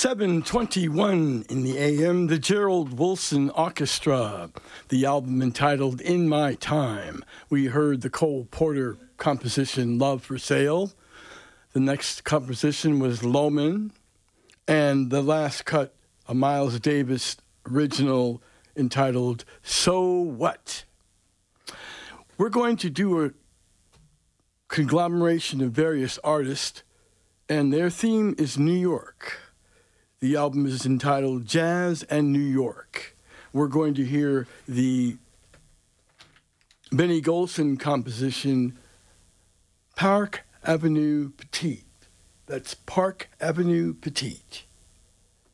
7:21 in the AM, the Gerald Wilson Orchestra, the album entitled In My Time. We heard the Cole Porter composition Love for Sale. The next composition was Loman. And the last cut, a Miles Davis original entitled So What? We're going to do a conglomeration of various artists, and their theme is New York. The album is entitled Jazz and New York. We're going to hear the Benny Golson composition, Park Avenue Petite. That's Park Avenue Petite.